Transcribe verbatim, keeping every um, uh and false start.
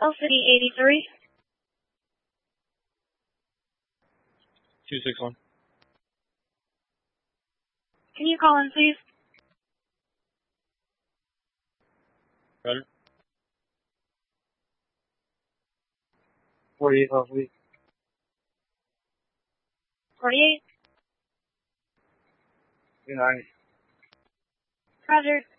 L City eighty-three. two six one. Can you call in, please? Better? forty-eight last week. forty-eight. Good night. Roger.